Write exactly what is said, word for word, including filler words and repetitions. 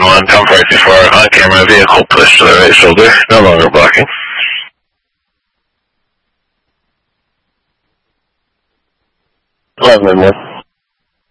one, jump right before on-camera vehicle push to the right shoulder, no longer blocking. eleven one.